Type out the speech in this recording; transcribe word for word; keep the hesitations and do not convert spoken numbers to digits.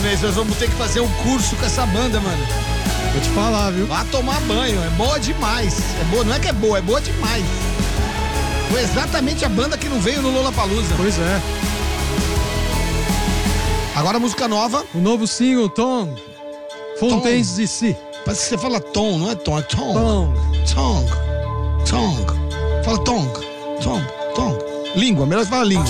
japonês, nós vamos ter que fazer um curso com essa banda, mano. Vou te falar, viu? Vá tomar banho, é boa demais. É boa, não é que é boa, é boa demais. Foi exatamente a banda que não veio no Lollapalooza. Pois é. Agora a música nova. O novo single, Tom. Fontaines D C. Parece que você fala tom, não é tom, é tom. Tom. Tong. Tong. Fala tong. Tong. Tong. Língua, melhor você falar língua.